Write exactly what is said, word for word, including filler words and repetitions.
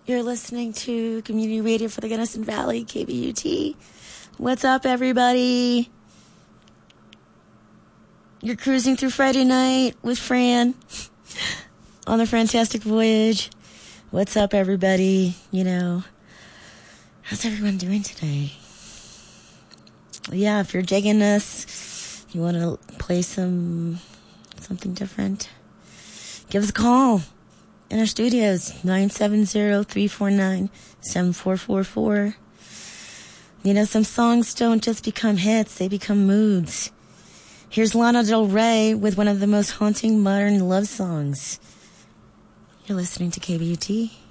You're listening to Community Radio for the Gunnison Valley, K B U T. What's up, everybody? You're cruising through Friday night with Fran on the Fantastic Voyage. What's up, everybody? You know, how's everyone doing today? Yeah, if you're digging us, you want to play some something different, give us a call in our studios, nine seven zero, three four nine, seven four four four. You know, some songs don't just become hits, they become moods. Here's Lana Del Rey with one of the most haunting modern love songs. You're listening to K B U T.